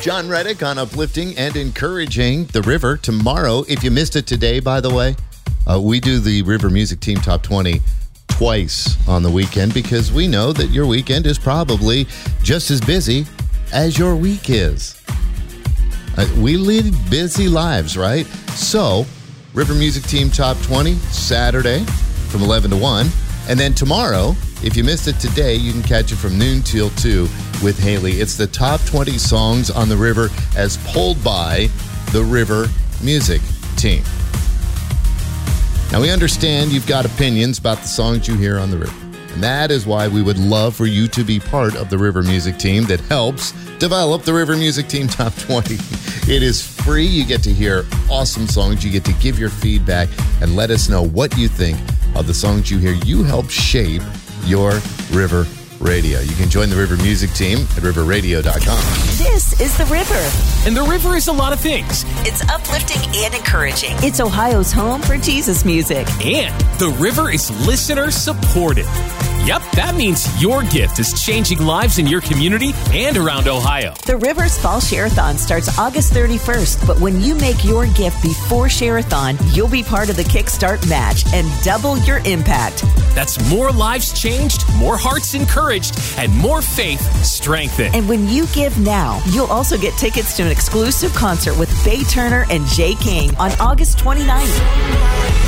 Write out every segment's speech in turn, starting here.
John Reddick on uplifting and encouraging the River. Tomorrow, if you missed it today, by the way, we do the River Music Team Top 20 twice on the weekend because we know that your weekend is probably just as busy as your week is. We lead busy lives, right? So, River Music Team Top 20, Saturday from 11 to 1. And then tomorrow, if you missed it today, you can catch it from noon till 2 with Haley. It's the top 20 songs on the River as polled by the River Music Team. Now, we understand you've got opinions about the songs you hear on the River. And that is why we would love for you to be part of the River Music Team that helps develop the River Music Team Top 20. It is free. You get to hear awesome songs. You get to give your feedback and let us know what you think of the songs you hear. You help shape your River Radio. You can join the River Music Team at riverradio.com. This is The River. And The River is a lot of things. It's uplifting and encouraging. It's Ohio's home for Jesus music. And The River is listener supported. Yep, that means your gift is changing lives in your community and around Ohio. The River's Fall Share-a-thon starts August 31st, but when you make your gift before Share-a-thon, you'll be part of the Kickstart match and double your impact. That's more lives changed, more hearts encouraged, and more faith strengthened. And when you give now, you'll also get tickets to an exclusive concert with Faye Turner and Jay King on August 29th.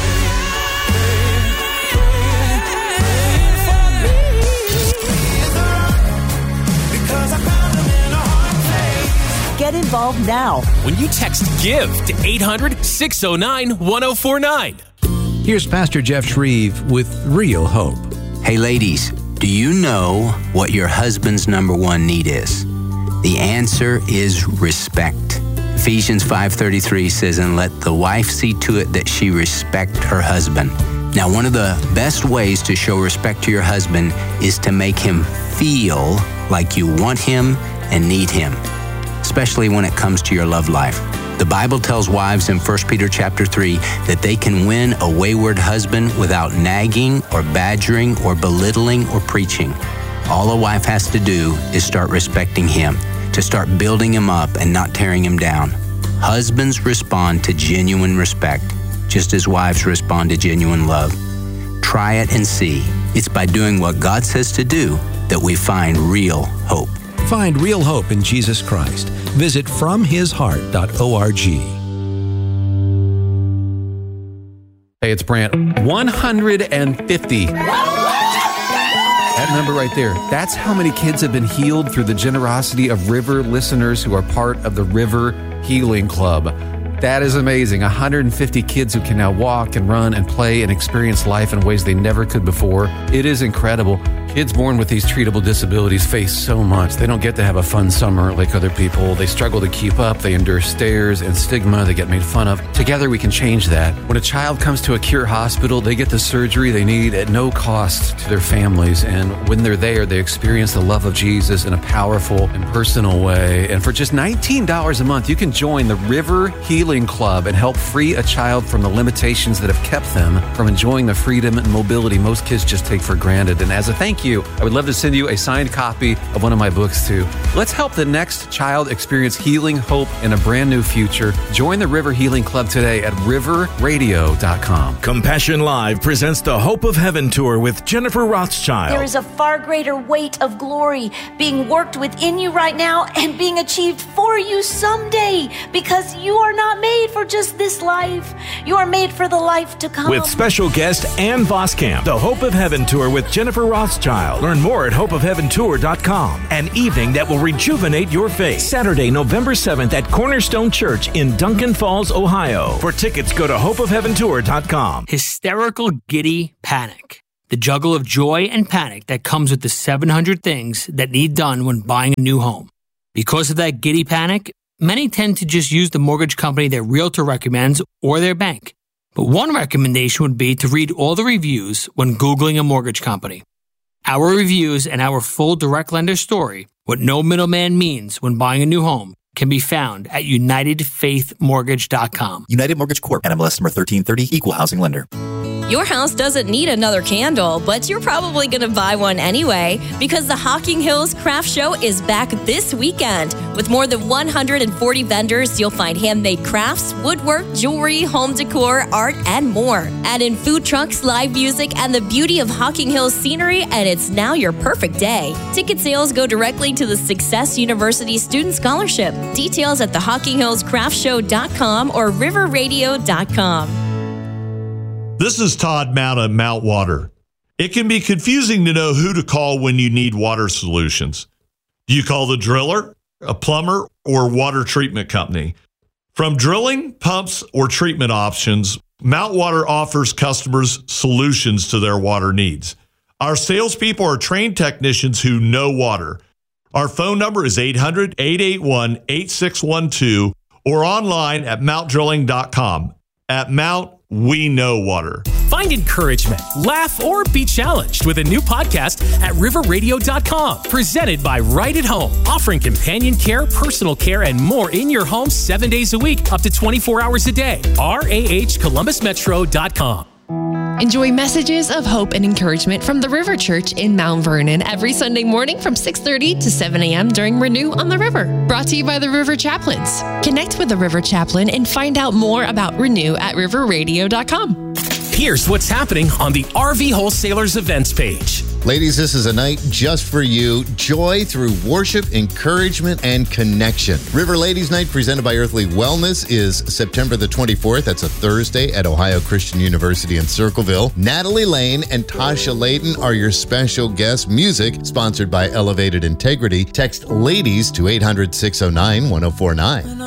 Get involved now when you text GIVE to 800-609-1049. Here's Pastor Jeff Shreve with Real Hope. Hey ladies, do you know what your husband's number one need is? The answer is respect. Ephesians 5:33 says, and let the wife see to it that she respect her husband. Now, one of the best ways to show respect to your husband is to make him feel like you want him and need him, especially when it comes to your love life. The Bible tells wives in 1 Peter chapter 3 that they can win a wayward husband without nagging or badgering or belittling or preaching. All a wife has to do is start respecting him, to start building him up and not tearing him down. Husbands respond to genuine respect, just as wives respond to genuine love. Try it and see. It's by doing what God says to do that we find real hope. Find real hope in Jesus Christ. Visit FromHisHeart.org. Hey, it's Brant. 150. That number right there, that's how many kids have been healed through the generosity of River listeners who are part of the River Healing Club. That is amazing. 150 kids who can now walk and run and play and experience life in ways they never could before. It is incredible. Kids born with these treatable disabilities face so much. They don't get to have a fun summer like other people. They struggle to keep up. They endure stares and stigma. They get made fun of. Together, we can change that. When a child comes to a Cure hospital, they get the surgery they need at no cost to their families. And when they're there, they experience the love of Jesus in a powerful and personal way. And for just $19 a month, you can join the River Healing Club and help free a child from the limitations that have kept them from enjoying the freedom and mobility most kids just take for granted. And as a thank you, I would love to send you a signed copy of one of my books too. Let's help the next child experience healing, hope, and a brand new future. Join the River Healing Club today at riverradio.com. Compassion Live presents the Hope of Heaven Tour with Jennifer Rothschild. There is a far greater weight of glory being worked within you right now and being achieved for you someday, because you are not made for just this life. You are made for the life to come. With special guest Ann Voskamp, the Hope of Heaven Tour with Jennifer Rothschild. Learn more at hopeofheaventour.com. An evening that will rejuvenate your faith. Saturday, November 7th at Cornerstone Church in Duncan Falls, Ohio. For tickets, go to hopeofheaventour.com. Hysterical, giddy panic. The juggle of joy and panic that comes with the 700 things that need done when buying a new home. Because of that giddy panic, many tend to just use the mortgage company their realtor recommends or their bank. But one recommendation would be to read all the reviews when Googling a mortgage company. Our reviews and our full direct lender story, what no middleman means when buying a new home, can be found at UnitedFaithMortgage.com. United Mortgage Corp. NMLS number 1330, Equal Housing Lender. Your house doesn't need another candle, but you're probably going to buy one anyway because the Hocking Hills Craft Show is back this weekend. With more than 140 vendors, you'll find handmade crafts, woodwork, jewelry, home decor, art, and more. Add in food trucks, live music, and the beauty of Hocking Hills scenery, and it's now your perfect day. Ticket sales go directly to the Success University Student Scholarship. Details at theHockingHillsCraftShow.com or riverradio.com. This is Todd Mount at Mount Water. It can be confusing to know who to call when you need water solutions. Do you call the driller, a plumber, or water treatment company? From drilling, pumps, or treatment options, Mount Water offers customers solutions to their water needs. Our salespeople are trained technicians who know water. Our phone number is 800-881-8612 or online at mountdrilling.com. At Mount, we know water. Find encouragement, laugh, or be challenged with a new podcast at riverradio.com. Presented by Right at Home, offering companion care, personal care, and more in your home 7 days a week, up to 24 hours a day. RAHColumbusmetro.com. Enjoy messages of hope and encouragement from the River Church in Mount Vernon every Sunday morning from 6:30 to 7 a.m. during Renew on the River. Brought to you by the River Chaplains. Connect with the River Chaplain and find out more about Renew at riverradio.com. Here's what's happening on the RV Wholesalers events page. Ladies, this is a night just for you. Joy through worship, encouragement, and connection. River Ladies Night, presented by Earthly Wellness, is September the 24th. That's a Thursday at Ohio Christian University in Circleville. Natalie Lane and Tasha Layton are your special guests. Music sponsored by Elevated Integrity. Text LADIES to 800-609-1049.